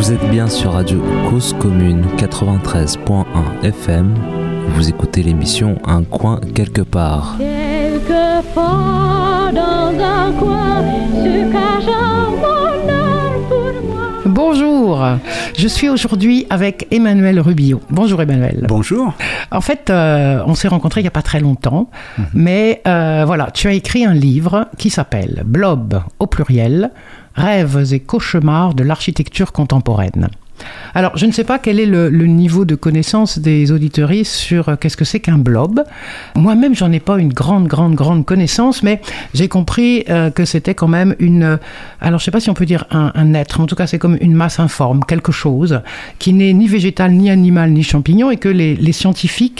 Vous êtes bien sur Radio Cause Commune 93.1 FM. Vous écoutez l'émission Un coin quelque part. Quelquefois dans un coin se cache un bonheur pour moi. Bonjour, je suis aujourd'hui avec Emmanuel Rubillot. Bonjour Emmanuel. Bonjour. En fait, on s'est rencontrés il n'y a pas très longtemps, mais voilà, tu as écrit un livre qui s'appelle Blob au pluriel, rêves et cauchemars de l'architecture contemporaine. Alors, je ne sais pas quel est le niveau de connaissance des auditeuristes sur qu'est-ce que c'est qu'un blob. Moi-même, j'en ai pas une grande connaissance, mais j'ai compris que c'était quand même alors je sais pas si on peut dire un être, en tout cas c'est comme une masse informe, quelque chose qui n'est ni végétal, ni animal, ni champignon, et que les scientifiques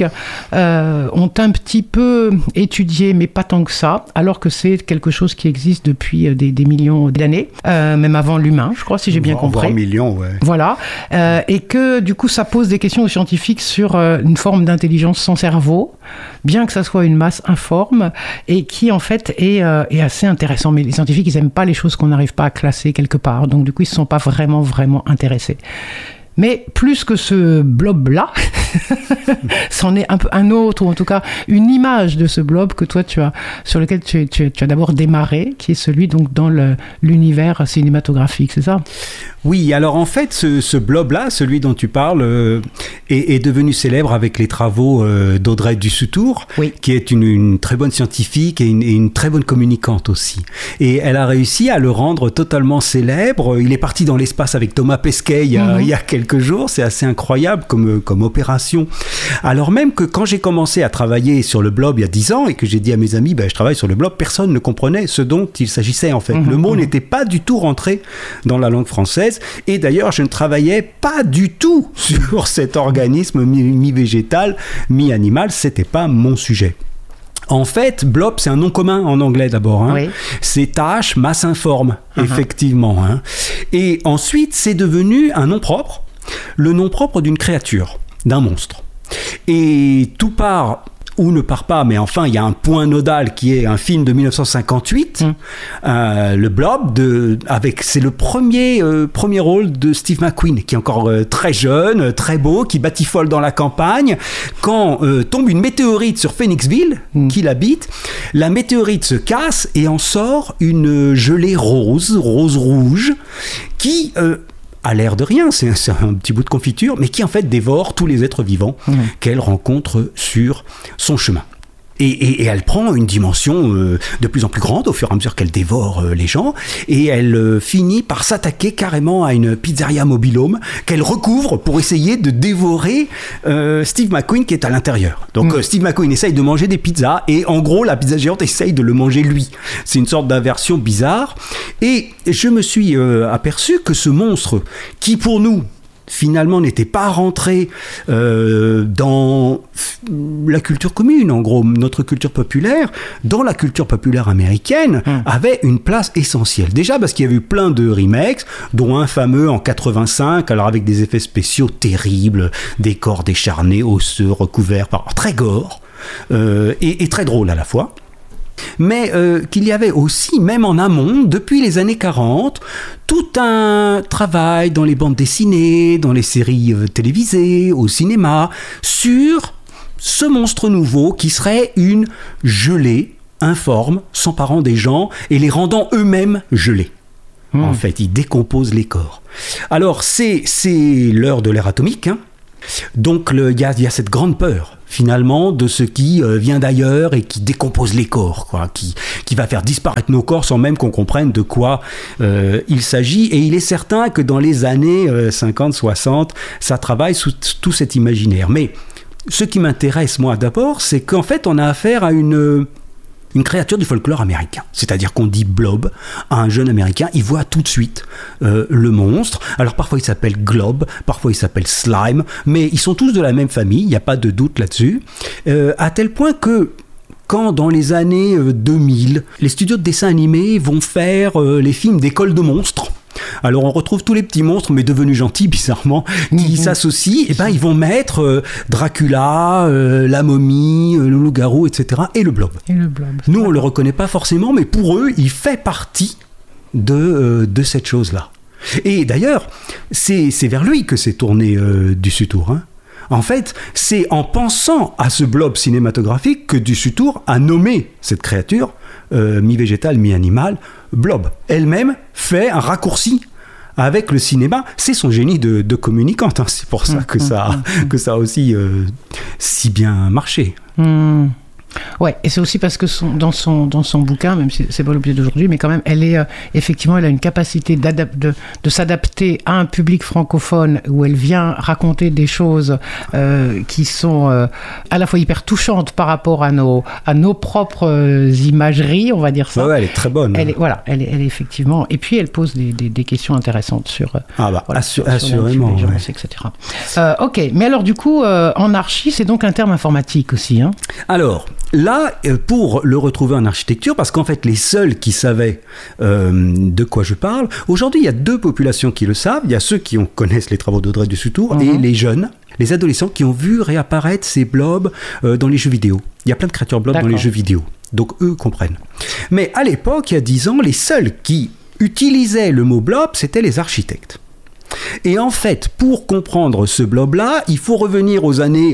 ont un petit peu étudié, mais pas tant que ça, alors que c'est quelque chose qui existe depuis des millions d'années, même avant l'humain, je crois, si j'ai bien compris. Voire millions, ouais. Voilà. Et que du coup ça pose des questions aux scientifiques sur une forme d'intelligence sans cerveau, bien que ça soit une masse informe, et qui en fait est assez intéressant. Mais les scientifiques, ils n'aiment pas les choses qu'on n'arrive pas à classer quelque part, donc du coup ils ne sont pas vraiment intéressés. Mais plus que ce blob-là, c'en est un peu un autre, ou en tout cas une image de ce blob que toi sur lequel tu as d'abord démarré, qui est celui donc dans l'univers cinématographique, c'est ça ? Oui, alors en fait, ce blob-là, celui dont tu parles, est devenu célèbre avec les travaux d'Audrey Dussutour, oui, qui est une très bonne scientifique et une très bonne communicante aussi. Et elle a réussi à le rendre totalement célèbre. Il est parti dans l'espace avec Thomas Pesquet il y a quelques jours. C'est assez incroyable comme opération. Alors même que quand j'ai commencé à travailler sur le blob il y a 10 ans et que j'ai dit à mes amis, je travaille sur le blob, personne ne comprenait ce dont il s'agissait en fait. Le mot n'était pas du tout rentré dans la langue française. Et d'ailleurs, je ne travaillais pas du tout sur cet organisme mi-végétal, mi-animal. C'était pas mon sujet. En fait, blob, c'est un nom commun en anglais d'abord. Oui. C'est tâche, masse informe, effectivement. Et ensuite, c'est devenu un nom propre, le nom propre d'une créature, d'un monstre. Et tout part ou ne part pas, mais enfin, il y a un point nodal qui est un film de 1958, le Blob, c'est le premier rôle de Steve McQueen, qui est encore très jeune, très beau, qui batifole dans la campagne, quand tombe une météorite sur Phoenixville, qu'il habite. La météorite se casse et en sort une gelée rose-rouge, qui... a l'air de rien, c'est un petit bout de confiture, mais qui en fait dévore tous les êtres vivants qu'elle rencontre sur son chemin. Et elle prend une dimension de plus en plus grande au fur et à mesure qu'elle dévore les gens, et elle finit par s'attaquer carrément à une pizzeria mobile-home qu'elle recouvre pour essayer de dévorer Steve McQueen qui est à l'intérieur. Donc Steve McQueen essaye de manger des pizzas, et en gros la pizza géante essaye de le manger lui. C'est une sorte d'inversion bizarre, et je me suis aperçu que ce monstre, qui pour nous finalement n'était pas rentré dans la culture commune, en gros notre culture populaire, dans la culture populaire américaine, avait une place essentielle. Déjà parce qu'il y avait eu plein de remakes, dont un fameux en 85, alors avec des effets spéciaux terribles, des corps décharnés, osseux, recouverts par très gore, et très drôle à la fois. Mais qu'il y avait aussi, même en amont, depuis les années 40, tout un travail dans les bandes dessinées, dans les séries télévisées, au cinéma, sur ce monstre nouveau qui serait une gelée informe, s'emparant des gens et les rendant eux-mêmes gelés. En fait, il décompose les corps. Alors, c'est l'heure de l'ère atomique, donc il y a cette grande peur finalement de ce qui vient d'ailleurs et qui décompose les corps, qui va faire disparaître nos corps sans même qu'on comprenne de quoi il s'agit. Et il est certain que dans les années 50-60, ça travaille sous tout cet imaginaire. Mais ce qui m'intéresse moi d'abord, c'est qu'en fait on a affaire à une créature du folklore américain. C'est-à-dire qu'on dit blob à un jeune américain, il voit tout de suite le monstre. Alors parfois il s'appelle globe, parfois il s'appelle slime, mais ils sont tous de la même famille, il n'y a pas de doute là-dessus. À tel point que quand dans les années 2000, les studios de dessin animé vont faire les films d'école de monstres, alors on retrouve tous les petits monstres, mais devenus gentils bizarrement, qui s'associent, et ils vont mettre Dracula, la momie, le loup-garou, etc. et le blob. Nous on le reconnaît pas forcément, mais pour eux il fait partie de cette chose-là. Et d'ailleurs, c'est vers lui que s'est tourné Dussutour. Hein. En fait, c'est en pensant à ce blob cinématographique que Dussutour a nommé cette créature, mi-végétale, mi-animale, blob. Elle-même fait un raccourci avec le cinéma. C'est son génie de communicante. Hein. C'est pour ça que ça a aussi si bien marché. Ouais, et c'est aussi parce que dans son bouquin, même si c'est pas l'objet d'aujourd'hui, mais quand même, elle est effectivement, elle a une capacité de s'adapter à un public francophone où elle vient raconter des choses qui sont à la fois hyper touchantes par rapport à nos propres imageries, on va dire ça. Ouais, elle est très bonne. Elle est effectivement, et puis elle pose des questions intéressantes sur assurément, sur etc. Ok, mais alors du coup, anarchie, c'est donc un terme informatique aussi, hein. Alors. Là, pour le retrouver en architecture, parce qu'en fait, les seuls qui savaient de quoi je parle, aujourd'hui, il y a deux populations qui le savent. Il y a ceux qui connaissent les travaux d'Audrey Dussutour et les jeunes, les adolescents qui ont vu réapparaître ces blobs dans les jeux vidéo. Il y a plein de créatures blobs dans les jeux vidéo. Donc, eux comprennent. Mais à l'époque, il y a 10 ans, les seuls qui utilisaient le mot blob, c'était les architectes. Et en fait, pour comprendre ce blob-là, il faut revenir aux années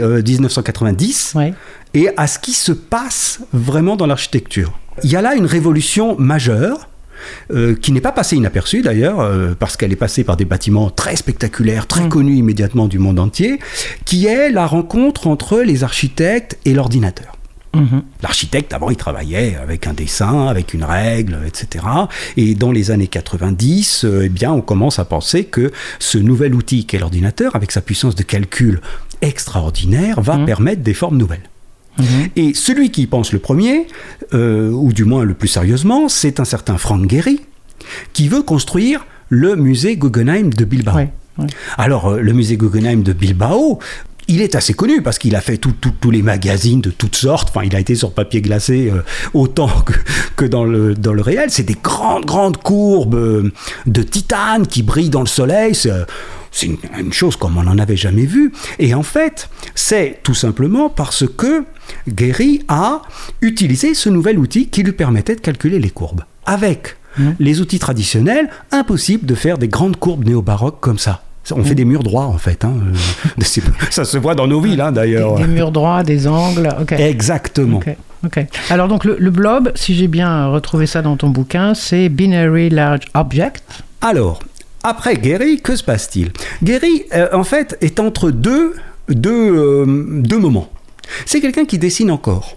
1990 et à ce qui se passe vraiment dans l'architecture. Il y a là une révolution majeure qui n'est pas passée inaperçue d'ailleurs, parce qu'elle est passée par des bâtiments très spectaculaires, très connus immédiatement du monde entier, qui est la rencontre entre les architectes et l'ordinateur. L'architecte, avant, il travaillait avec un dessin, avec une règle, etc. Et dans les années 90, on commence à penser que ce nouvel outil qu'est l'ordinateur, avec sa puissance de calcul extraordinaire, va permettre des formes nouvelles. Et celui qui y pense le premier, ou du moins le plus sérieusement, c'est un certain Frank Gehry, qui veut construire le musée Guggenheim de Bilbao. Alors, le musée Guggenheim de Bilbao, il est assez connu parce qu'il a fait tous les magazines de toutes sortes. Enfin, il a été sur papier glacé autant que dans le réel. C'est des grandes courbes de titane qui brillent dans le soleil. C'est une chose comme on n'en avait jamais vu. Et en fait, c'est tout simplement parce que Gehry a utilisé ce nouvel outil qui lui permettait de calculer les courbes. Avec les outils traditionnels, impossible de faire des grandes courbes néo-baroques comme ça. On fait des murs droits, en fait. Hein. Ça se voit dans nos villes, hein, d'ailleurs. Des murs droits, des angles. Okay. Exactement. Okay. Alors, donc, le blob, si j'ai bien retrouvé ça dans ton bouquin, c'est Binary Large Object. Alors, après Gehry, que se passe-t-il ? Gehry, en fait, est entre deux moments. C'est quelqu'un qui dessine encore.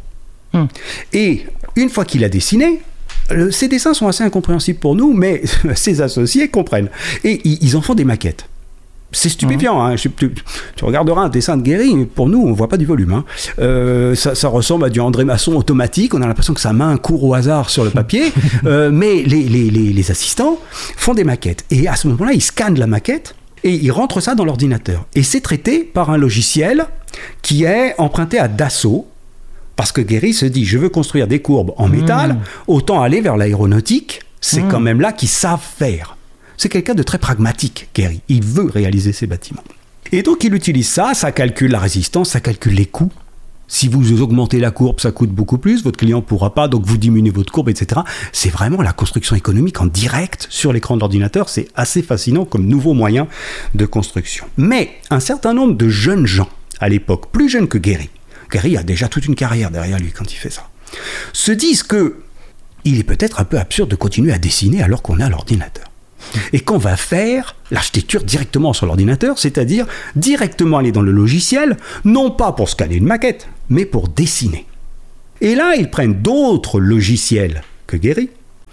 Et une fois qu'il a dessiné, ses dessins sont assez incompréhensibles pour nous, mais ses associés comprennent. Et ils en font des maquettes. C'est stupéfiant, hein. Tu regarderas un dessin de Gehry, mais pour nous, on ne voit pas du volume. Hein. Ça ressemble à du André Masson automatique, on a l'impression que sa main court au hasard sur le papier, mais les assistants font des maquettes. Et à ce moment-là, ils scannent la maquette et ils rentrent ça dans l'ordinateur. Et c'est traité par un logiciel qui est emprunté à Dassault, parce que Gehry se dit, je veux construire des courbes en métal, autant aller vers l'aéronautique, c'est quand même là qu'ils savent faire. C'est quelqu'un de très pragmatique, Gehry. Il veut réaliser ses bâtiments. Et donc, il utilise ça calcule la résistance, ça calcule les coûts. Si vous augmentez la courbe, ça coûte beaucoup plus, votre client ne pourra pas, donc vous diminuez votre courbe, etc. C'est vraiment la construction économique en direct sur l'écran de l'ordinateur. C'est assez fascinant comme nouveau moyen de construction. Mais un certain nombre de jeunes gens, à l'époque, plus jeunes que Gehry a déjà toute une carrière derrière lui quand il fait ça, se disent que il est peut-être un peu absurde de continuer à dessiner alors qu'on a l'ordinateur. Et qu'on va faire l'architecture directement sur l'ordinateur, c'est-à-dire directement aller dans le logiciel, non pas pour scanner une maquette, mais pour dessiner. Et là, ils prennent d'autres logiciels que Gehry,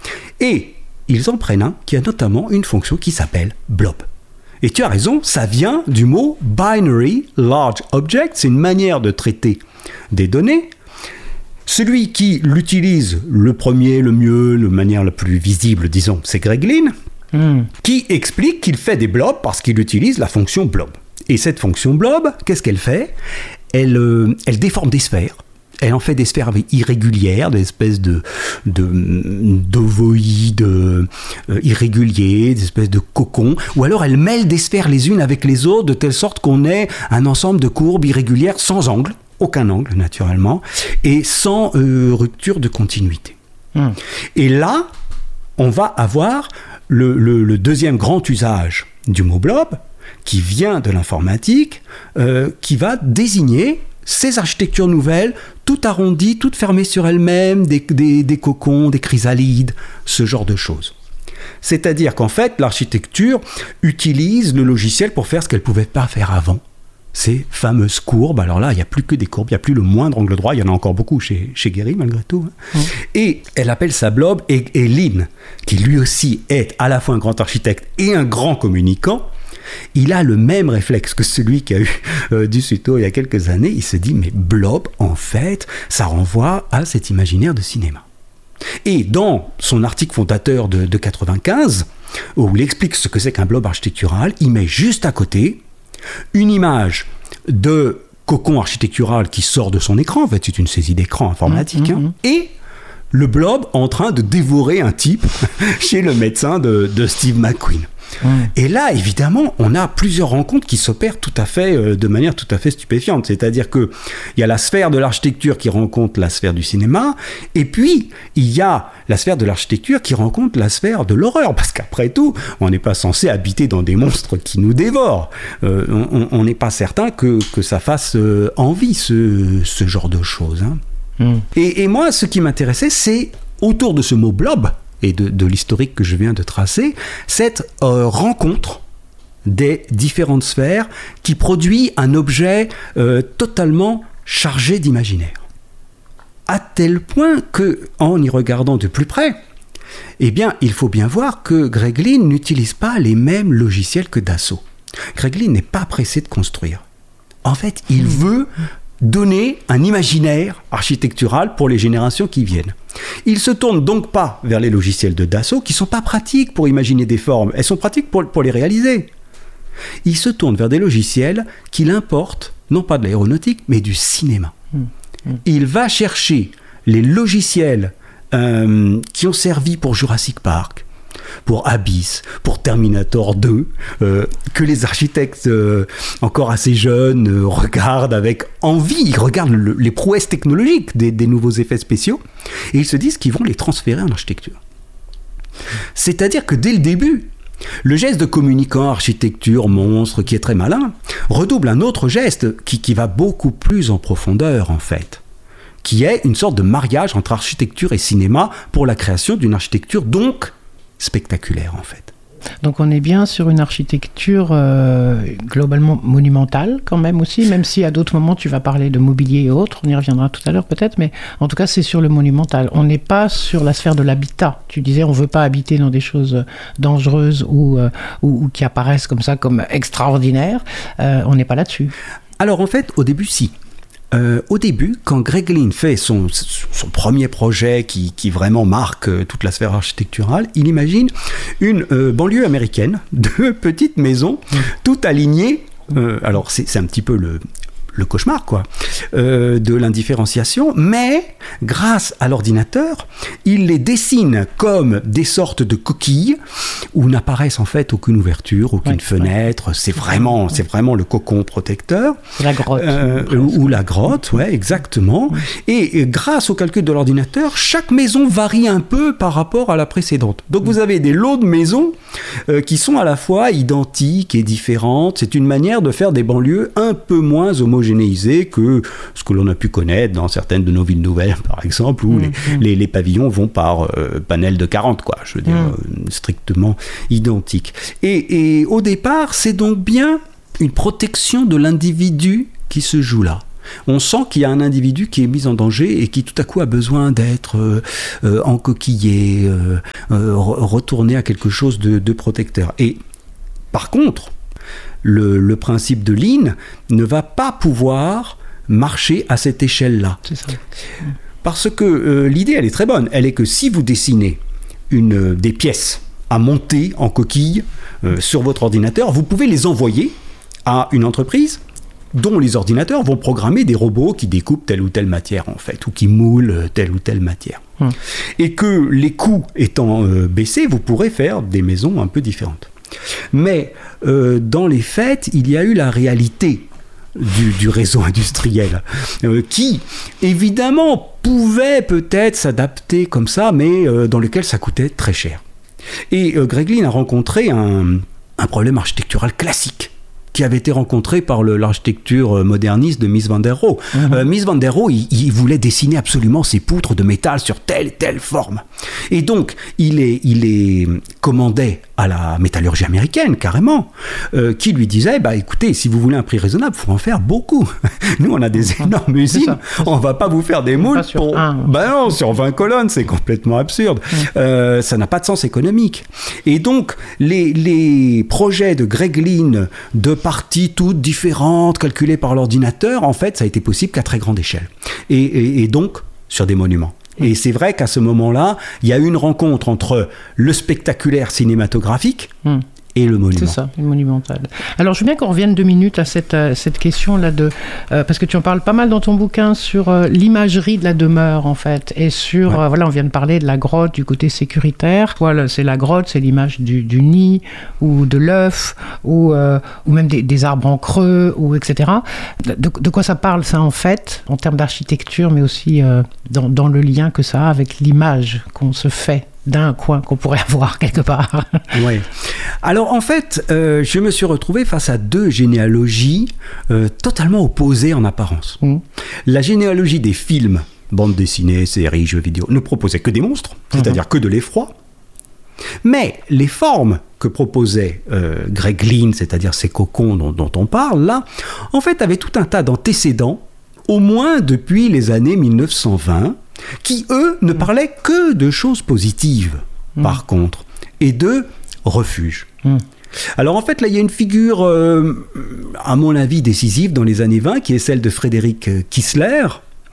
et ils en prennent un qui a notamment une fonction qui s'appelle blob. Et tu as raison, ça vient du mot Binary Large Object, c'est une manière de traiter des données. Celui qui l'utilise le premier, le mieux, la manière la plus visible, disons, c'est Greg Lynn, qui explique qu'il fait des blobs parce qu'il utilise la fonction blob. Et cette fonction blob, qu'est-ce qu'elle fait ? Elle déforme des sphères. Elle en fait des sphères irrégulières, des espèces d'ovoïdes irréguliers, des espèces de cocons, ou alors elle mêle des sphères les unes avec les autres de telle sorte qu'on ait un ensemble de courbes irrégulières sans angle, aucun angle naturellement, et sans rupture de continuité. Et là, on va avoir le deuxième grand usage du mot blob, qui vient de l'informatique, qui va désigner ces architectures nouvelles, toutes arrondies, toutes fermées sur elles-mêmes, des cocons, des chrysalides, ce genre de choses. C'est-à-dire qu'en fait, l'architecture utilise le logiciel pour faire ce qu'elle ne pouvait pas faire avant. Ces fameuses courbes, alors là, il n'y a plus que des courbes, il n'y a plus le moindre angle droit, il y en a encore beaucoup chez Gehry, malgré tout. Et elle appelle ça blob, et Lean, qui lui aussi est à la fois un grand architecte et un grand communicant, il a le même réflexe que celui qu'a eu Dussuto il y a quelques années. Il se dit, mais blob, en fait, ça renvoie à cet imaginaire de cinéma. Et dans son article fondateur de 95, où il explique ce que c'est qu'un blob architectural, il met juste à côté une image de cocon architectural qui sort de son écran, en fait c'est une saisie d'écran informatique, et le blob en train de dévorer un type chez le médecin de Steve McQueen. Et là, évidemment, on a plusieurs rencontres qui s'opèrent de manière tout à fait stupéfiante. C'est-à-dire qu'il y a la sphère de l'architecture qui rencontre la sphère du cinéma, et puis il y a la sphère de l'architecture qui rencontre la sphère de l'horreur. Parce qu'après tout, on n'est pas censé habiter dans des monstres qui nous dévorent. On n'est pas certain que ça fasse envie, ce genre de choses. Et moi, ce qui m'intéressait, c'est autour de ce mot blob, et de l'historique que je viens de tracer, cette rencontre des différentes sphères qui produit un objet totalement chargé d'imaginaire. À tel point qu'en y regardant de plus près, eh bien, il faut bien voir que Greg Lean n'utilise pas les mêmes logiciels que Dassault. Greg Lean n'est pas pressé de construire. En fait, il veut donner un imaginaire architectural pour les générations qui viennent. Il ne se tourne donc pas vers les logiciels de Dassault qui ne sont pas pratiques pour imaginer des formes, elles sont pratiques pour les réaliser. Il se tourne vers des logiciels qu'il importe, non pas de l'aéronautique, mais du cinéma. Il va chercher les logiciels qui ont servi pour Jurassic Park, pour Abyss, pour Terminator 2, que les architectes encore assez jeunes regardent avec envie. Ils regardent les prouesses technologiques des nouveaux effets spéciaux et ils se disent qu'ils vont les transférer en architecture. C'est-à-dire que dès le début, le geste de communicant, architecture, monstre, qui est très malin, redouble un autre geste qui va beaucoup plus en profondeur en fait, qui est une sorte de mariage entre architecture et cinéma pour la création d'une architecture donc spectaculaire en fait. Donc on est bien sur une architecture globalement monumentale quand même aussi, même si à d'autres moments tu vas parler de mobilier et autres, on y reviendra tout à l'heure peut-être, mais en tout cas c'est sur le monumental. On n'est pas sur la sphère de l'habitat. Tu disais on ne veut pas habiter dans des choses dangereuses ou qui apparaissent comme ça comme extraordinaires. On n'est pas là-dessus. Alors en fait au début si. Au début, quand Greg Lean fait son premier projet qui vraiment marque toute la sphère architecturale, il imagine une banlieue américaine de petites maisons, toutes alignées. Alors c'est un petit peu le cauchemar quoi, de l'indifférenciation, mais grâce à l'ordinateur, il les dessine comme des sortes de coquilles où n'apparaissent en fait aucune ouverture, aucune fenêtre. C'est vraiment le cocon protecteur. La grotte. Ou la grotte, ouais, exactement. Et grâce au calcul de l'ordinateur, chaque maison varie un peu par rapport à la précédente. Donc vous avez des lots de maisons qui sont à la fois identiques et différentes. C'est une manière de faire des banlieues un peu moins homogénéisées que ce que l'on a pu connaître dans certaines de nos villes nouvelles, par exemple, où les pavillons vont par panel de 40, quoi. Je veux dire, strictement identiques. Et au départ, c'est donc bien une protection de l'individu qui se joue là. On sent qu'il y a un individu qui est mis en danger et qui tout à coup a besoin d'être encoquillé, retourné à quelque chose de protecteur. Et par contre, le principe de Lean ne va pas pouvoir marcher à cette échelle-là. C'est ça. Parce que l'idée, elle est très bonne. Elle est que si vous dessinez des pièces à monter en coquille sur votre ordinateur, vous pouvez les envoyer à une entreprise dont les ordinateurs vont programmer des robots qui découpent telle ou telle matière, en fait, ou qui moulent telle ou telle matière. Et que les coûts étant baissés, vous pourrez faire des maisons un peu différentes. Mais dans les faits, il y a eu la réalité du réseau industriel, qui, évidemment, pouvait peut-être s'adapter comme ça, mais dans lequel ça coûtait très cher. Et Greg Lynn a rencontré un problème architectural classique qui avait été rencontré par l'architecture moderniste de Mies van der Rohe. Mies van der Rohe, il voulait dessiner absolument ces poutres de métal sur telle et telle forme. Et donc, il les commandait à la métallurgie américaine, carrément, qui lui disait, écoutez, si vous voulez un prix raisonnable, il faut en faire beaucoup. Nous, on a des énormes usines, on ne va pas vous faire des moules pour... non, sur 20 colonnes, c'est complètement absurde. Ça n'a pas de sens économique. Et donc, les projets de Greg Lynn, de parties toutes différentes, calculées par l'ordinateur, en fait, ça a été possible qu'à très grande échelle. Et donc, sur des monuments. Et c'est vrai qu'à ce moment-là, il y a eu une rencontre entre le spectaculaire cinématographique et le monument. C'est ça, le monumental. Alors, je veux bien qu'on revienne 2 minutes à cette question-là, parce que tu en parles pas mal dans ton bouquin sur l'imagerie de la demeure, en fait, et sur, voilà, on vient de parler de la grotte, du côté sécuritaire. Voilà, c'est la grotte, c'est l'image du nid, ou de l'œuf, ou même des arbres en creux, ou etc. De quoi ça parle, ça, en fait, en termes d'architecture, mais aussi dans le lien que ça a avec l'image qu'on se fait d'un coin qu'on pourrait avoir quelque part. Oui. Alors en fait, je me suis retrouvé face à 2 généalogies totalement opposées en apparence. La généalogie des films, bandes dessinées, séries, jeux vidéo, ne proposait que des monstres, c'est-à-dire que de l'effroi. Mais les formes que proposait Greg Lynn, c'est-à-dire ces cocons dont on parle là, en fait avaient tout un tas d'antécédents, au moins depuis les années 1920, qui, eux, ne parlaient que de choses positives, par contre, et de refuges. Alors, en fait, là, il y a une figure, à mon avis, décisive dans les années 20, qui est celle de Frédéric Kissler,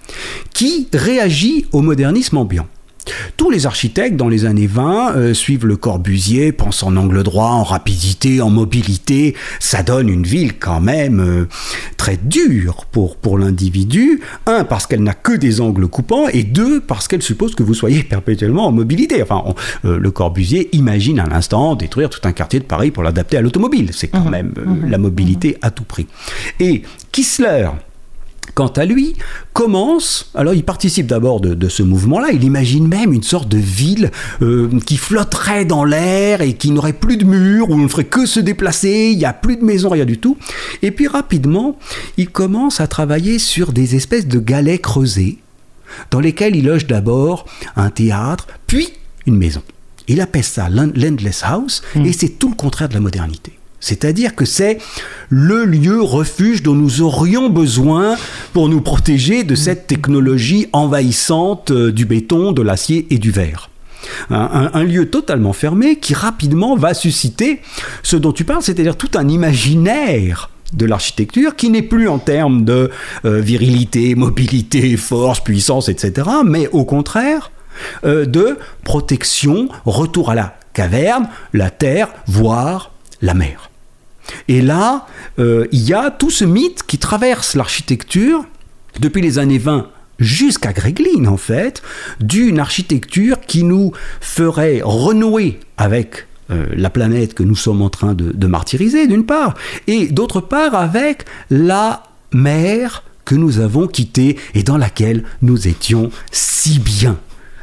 qui réagit au modernisme ambiant. Tous les architectes dans les années 20 suivent Le Corbusier, pensent en angle droit, en rapidité, en mobilité. Ça donne une ville quand même très dure pour l'individu. 1, parce qu'elle n'a que des angles coupants, et 2, parce qu'elle suppose que vous soyez perpétuellement en mobilité. Enfin, Le Corbusier imagine à l'instant détruire tout un quartier de Paris pour l'adapter à l'automobile. C'est quand même la mobilité à tout prix. Et Kissler, quant à lui, commence, alors il participe d'abord de ce mouvement-là, il imagine même une sorte de ville qui flotterait dans l'air et qui n'aurait plus de murs, où on ne ferait que se déplacer, il n'y a plus de maisons, rien du tout. Et puis rapidement, il commence à travailler sur des espèces de galets creusés, dans lesquels il loge d'abord un théâtre, puis une maison. Il appelle ça l'Endless House, et c'est tout le contraire de la modernité. C'est-à-dire que c'est le lieu refuge dont nous aurions besoin pour nous protéger de cette technologie envahissante du béton, de l'acier et du verre. Un lieu totalement fermé qui rapidement va susciter ce dont tu parles, c'est-à-dire tout un imaginaire de l'architecture qui n'est plus en termes de virilité, mobilité, force, puissance, etc., mais au contraire de protection, retour à la caverne, la terre, voire la mer. Et là, il y a tout ce mythe qui traverse l'architecture depuis les années 20 jusqu'à Greg Lynn, en fait, d'une architecture qui nous ferait renouer avec la planète que nous sommes en train de martyriser, d'une part, et d'autre part avec la mer que nous avons quittée et dans laquelle nous étions si bien.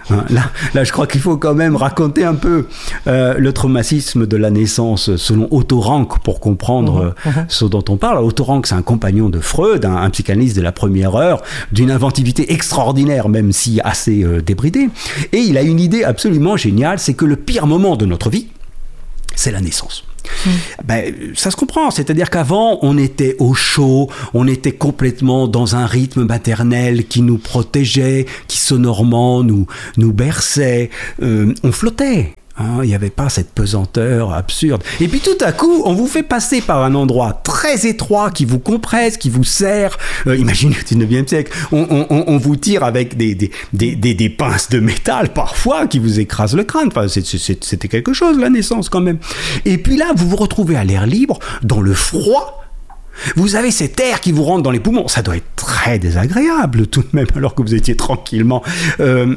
Là, je crois qu'il faut quand même raconter un peu le traumatisme de la naissance selon Otto Rank pour comprendre ce dont on parle. Otto Rank, c'est un compagnon de Freud, un psychanalyste de la première heure, d'une inventivité extraordinaire, même si assez débridée. Et il a une idée absolument géniale, c'est que le pire moment de notre vie, c'est la naissance. Ça se comprend, c'est-à-dire qu'avant on était au chaud, on était complètement dans un rythme maternel qui nous protégeait, qui sonorement nous berçait, on flottait. Il n'y avait pas cette pesanteur absurde. Et puis tout à coup, on vous fait passer par un endroit très étroit qui vous compresse, qui vous serre. Imaginez au 19e siècle, on vous tire avec des pinces de métal parfois qui vous écrasent le crâne. Enfin, c'était quelque chose, la naissance quand même. Et puis là, vous vous retrouvez à l'air libre, dans le froid. Vous avez cet air qui vous rentre dans les poumons. Ça doit être très désagréable tout de même, alors que vous étiez tranquillement plein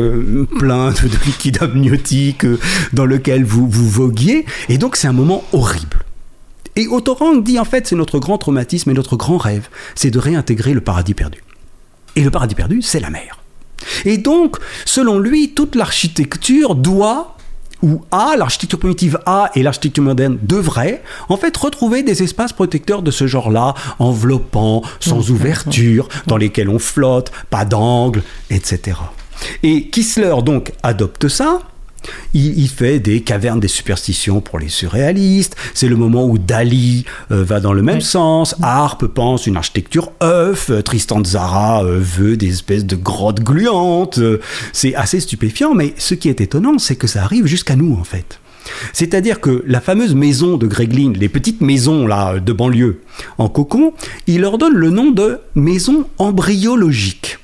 de liquide amniotique dans lequel vous voguiez. Et donc c'est un moment horrible. Et Otto Rank dit en fait c'est notre grand traumatisme et notre grand rêve, c'est de réintégrer le paradis perdu. Et le paradis perdu, c'est la mer. Et donc, selon lui, toute l'architecture doit, ou l'architecture primitive et l'architecture moderne devraient, en fait, retrouver des espaces protecteurs de ce genre-là, enveloppants, sans ouverture, dans lesquels on flotte, pas d'angle, etc. Et Kistler, donc, adopte ça. Il fait des cavernes des superstitions pour les surréalistes. C'est le moment où Dali va dans le même sens. Harpe pense une architecture œuf. Tristan Tzara veut des espèces de grottes gluantes. C'est assez stupéfiant, mais ce qui est étonnant, c'est que ça arrive jusqu'à nous, en fait. C'est-à-dire que la fameuse maison de Greg Lynn, les petites maisons là, de banlieue en cocon, il leur donne le nom de maison embryologique.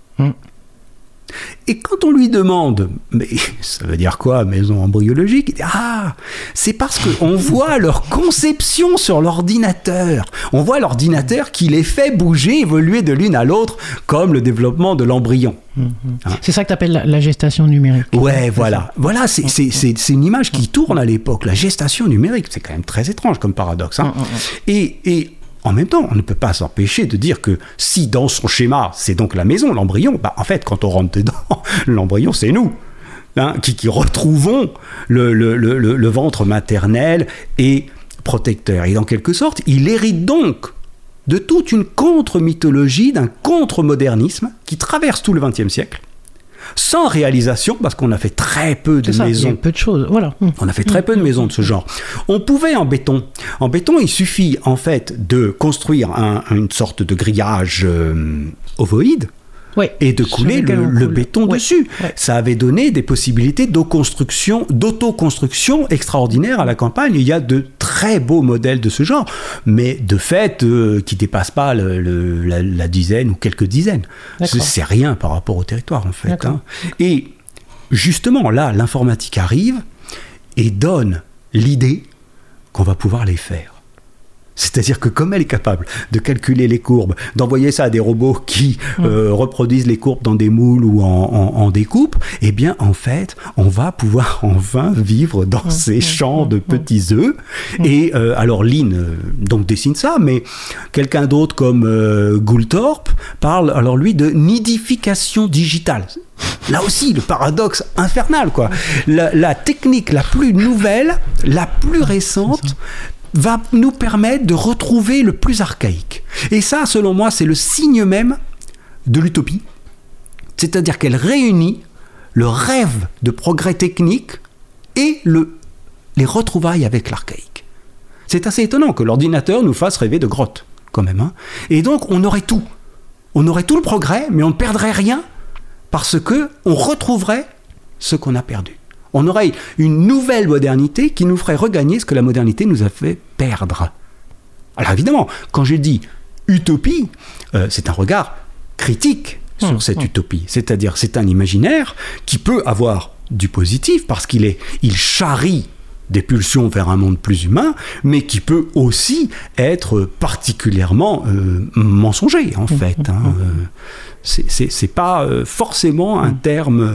Et quand on lui demande, mais ça veut dire quoi, maison embryologique? Il dit, c'est parce qu'on voit leur conception sur l'ordinateur. On voit l'ordinateur qui les fait bouger, évoluer de l'une à l'autre, comme le développement de l'embryon. C'est ça que tu appelles la gestation numérique. Ouais, voilà. Voilà, c'est une image qui tourne à l'époque. La gestation numérique, c'est quand même très étrange comme paradoxe. Et en même temps, on ne peut pas s'empêcher de dire que si dans son schéma, c'est donc la maison, l'embryon, en fait, quand on rentre dedans, l'embryon, c'est nous, qui retrouvons le ventre maternel et protecteur. Et en quelque sorte, il hérite donc de toute une contre-mythologie, d'un contre-modernisme qui traverse tout le XXe siècle, sans réalisation, parce qu'on a fait très peu de maisons. Il y a peu de choses, voilà. On a fait très peu de maisons de ce genre. On pouvait en béton. En béton, il suffit en fait de construire une sorte de grillage ovoïde. Et de couler le béton dessus. Ça avait donné des possibilités d'autoconstruction extraordinaires à la campagne. Il y a de très beaux modèles de ce genre, mais de fait, qui ne dépassent pas la dizaine ou quelques dizaines. C'est rien par rapport au territoire, en fait. Et justement, là, l'informatique arrive et donne l'idée qu'on va pouvoir les faire. C'est-à-dire que comme elle est capable de calculer les courbes, d'envoyer ça à des robots qui reproduisent les courbes dans des moules ou en découpe, eh bien, en fait, on va pouvoir enfin vivre dans ces champs de petits œufs. Et alors, Lynn donc dessine ça, mais quelqu'un d'autre comme Goulthorpe parle, alors lui, de nidification digitale. Là aussi, le paradoxe infernal, quoi. La technique la plus nouvelle, la plus récente, va nous permettre de retrouver le plus archaïque. Et ça, selon moi, c'est le signe même de l'utopie. C'est-à-dire qu'elle réunit le rêve de progrès technique et les retrouvailles avec l'archaïque. C'est assez étonnant que l'ordinateur nous fasse rêver de grottes, quand même. Et donc, on aurait tout. On aurait tout le progrès, mais on ne perdrait rien parce qu'on retrouverait ce qu'on a perdu. On aurait une nouvelle modernité qui nous ferait regagner ce que la modernité nous a fait perdre. Alors évidemment, quand j'ai dit utopie, c'est un regard critique sur cette utopie. C'est-à-dire, c'est un imaginaire qui peut avoir du positif parce qu'il charrie des pulsions vers un monde plus humain, mais qui peut aussi être particulièrement mensonger, en fait. C'est pas forcément un terme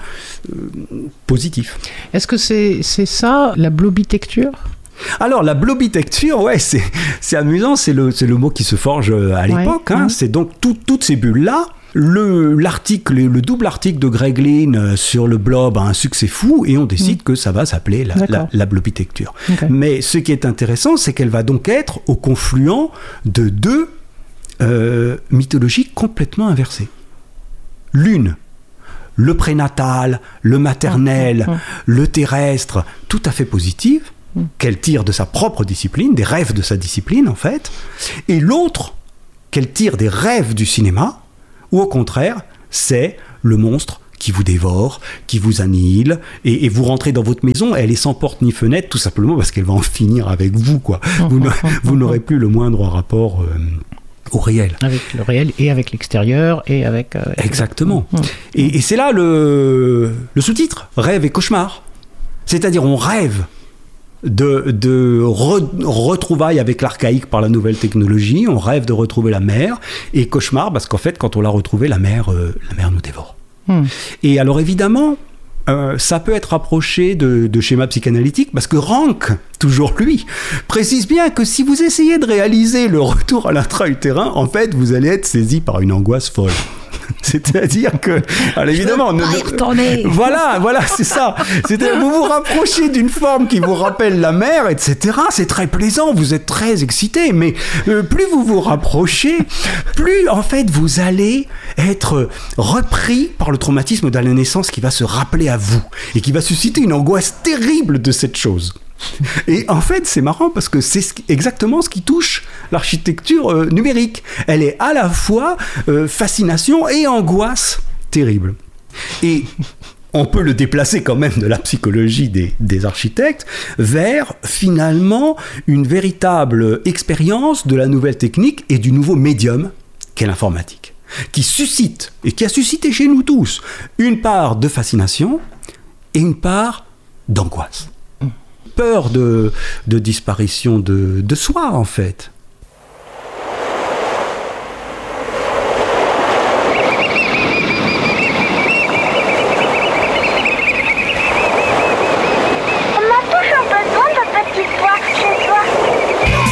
positif. Est-ce que c'est ça, la blobitecture ? Alors, la blobitecture, ouais, c'est amusant, c'est le mot qui se forge à l'époque. C'est donc toutes ces bulles-là. Le double article de Greg Lynn sur le blob a un succès fou et on décide que ça va s'appeler la blobitecture. Mais ce qui est intéressant, c'est qu'elle va donc être au confluent de deux mythologies complètement inversées. L'une, le prénatal, le maternel, le terrestre, tout à fait positive, qu'elle tire de sa propre discipline, des rêves de sa discipline en fait, et l'autre, qu'elle tire des rêves du cinéma, ou au contraire, c'est le monstre qui vous dévore, qui vous annihile, et vous rentrez dans votre maison, elle est sans porte ni fenêtre, tout simplement parce qu'elle va en finir avec vous, quoi. Vous n'aurez plus le moindre rapport au réel. Avec le réel et avec l'extérieur et avec... Exactement. Et c'est là le sous-titre, rêve et cauchemar. C'est-à-dire on rêve de retrouvailles avec l'archaïque par la nouvelle technologie, on rêve de retrouver la mer, et cauchemar parce qu'en fait quand on l'a retrouvée, la mer nous dévore. Et alors évidemment, ça peut être rapproché de schémas psychanalytiques, parce que Rank, toujours lui, précise bien que si vous essayez de réaliser le retour à l'intra-utérin, en fait, vous allez être saisi par une angoisse folle. C'est-à-dire que, alors évidemment, voilà, c'est ça. C'est-à-dire, vous vous rapprochez d'une forme qui vous rappelle la mère, etc. C'est très plaisant, vous êtes très excité, mais plus vous vous rapprochez, plus en fait vous allez être repris par le traumatisme de la naissance qui va se rappeler à vous et qui va susciter une angoisse terrible de cette chose. Et en fait, c'est marrant parce que c'est exactement ce qui touche l'architecture numérique. Elle est à la fois fascination et angoisse terrible. Et on peut le déplacer quand même de la psychologie des architectes vers finalement une véritable expérience de la nouvelle technique et du nouveau médium qu'est l'informatique, qui suscite et qui a suscité chez nous tous une part de fascination et une part d'angoisse. Peur de disparition de soi, en fait.